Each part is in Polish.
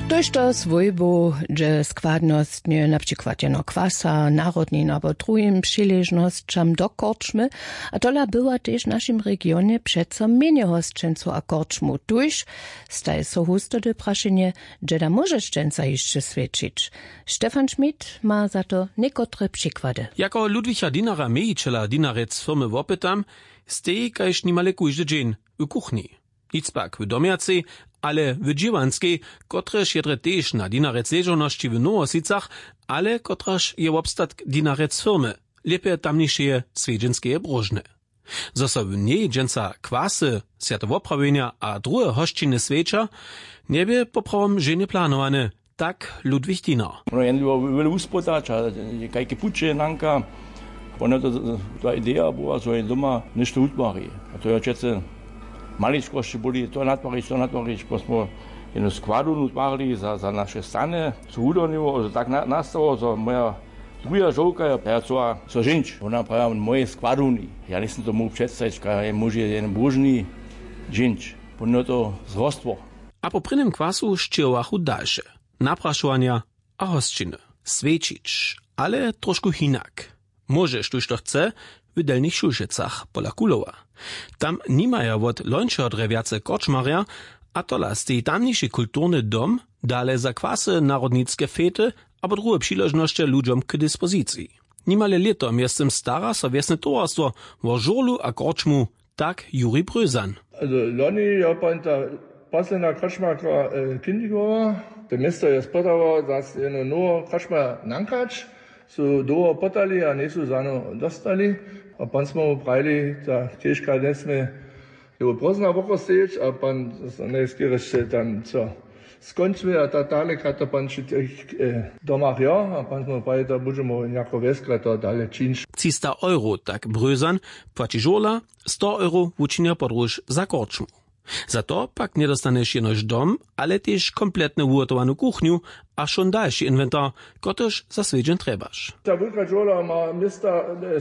Tož to svojbu, že składnostnie na przykład jeno kwasa, narodnin albo drugim przyleżnościom do korczmy, a tola była też w naszym regionie przeco mniej hostczęcu a korczmu. Tuż staje so husto do praszenie, że da może szczęca jeszcze świecić. Stefan Schmidt ma za to niekotre przykłady. Jako Ludwicha Dinara Mejčela dinarec firmy wopytam, stej kajż nimale kujże dzień u kuchni. Nic pak w domiacy, ale w dziewanskiej, kotreż jedre też na dinarec leżoności w Nowosicach, ale kotreż je obstatk dinarec firmy, lepiej tamniejsze swiedzienskie brożne. Zoso w niej dżęca kwasy, światowoprawienia a drugie hoszczyny świecza, niebie poprawom żenie planowane, tak Ludwich Dinar. No jen wiele uspotać, a kajke pucze nanka, ona ta idea była, że doma nešto utmari. A to ja čece maličkości byli, to natvarić, pa smo jednu składu utmarili za naše stane, z hudonivo, że tak nastało, że moja druga żołka, ja co ženč, ona prawa moje składuni. Ja nisam to mógł przedstawić, że może jeden brużny ženč, bo to zrostwo. A po prynnym kwasu szczyłachu dalsze. Napraszowania a hostczyny. Świecić, ale troszkę hinak. Możesz tuż to chce w delnych Šulšecach pola Kulowa. Tam nimaja wot lońsze drewiace korczmarja, a tola stej tamniejszy kulturny dom, dale za kwasy narodnickie fety, a drugie przyleżności ludziom k dyspozycji. Nimale leto miestem stara so wiesne towarstwo wo żurlu a korczmu, tak Juri Brösan. Also Loni ja pan ta paslena korczmarka Kindigova, to miasto je spodało, dass jedno nowo korczma nankać, su doło potali, a nisu zano dostali, a pan smo prajli, ta ciężka nesme jo brozna woko steć, a pan najskiereście tam co skończymy, a ta daleka to pan przy tych domach ja, a pan smo prajli, to budżemy jako weskra to dalej czynsz. 300 euro, tak Brösan, płaci żola, 100 euro uczynia podróż za korczmu. Za to pak nie dostaniesz jenoś dom, ale też kompletnie ugotowaną kuchnię, a schon dalszy inwentar, kotoż za swiedzien trebasz. Ta wielka żola ma miasta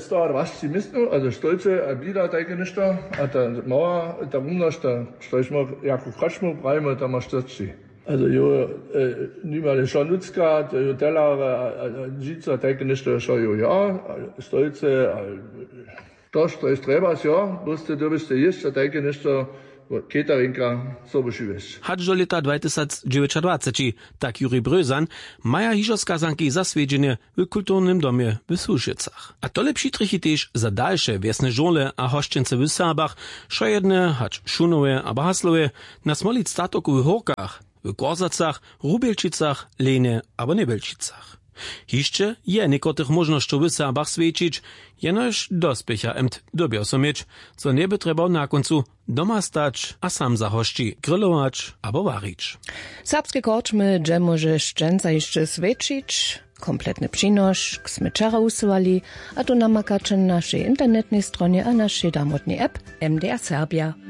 120 miastów, also stolce, a blida takie niszta, a ta mała, ta umnoś, ta stośmy jako kroczmu brajmy, ta ma 40. Also jo, niemale schon ludzka, jo telar, dzica, takie niszta, jo ja, stolce, to jest trebasz, ja, boste dobiste jeszcze takie niszta, cateringa sobošiviš. Hadž do leta 2029, tak Juri Brösan, maja hižo skazanki za svedženje v kulturnym domie w Šulšecach. A to lepší trichy tež za dalsze wiesne žole a hoščence v Serbach, šo jedne hač Šunove a Haslove, na smolic statoku v Horkach, w Korzacach, Rubielčicach, Lene abo Nebelčicach. Hišće je nekotrych možnošću v Serbach svečić, jenož dospěcha emt dobiał so mieć, co nie by trebał na koncu doma stać, a sam za hošći grillować abo varić. Serbskie korczmy, gdzie może szczęca jeszcze svečić, kompletny przynosz, k smyczera usuwali, a to namakacze na naszej internetnej stronie a naszej damotnej app MDR Serbia.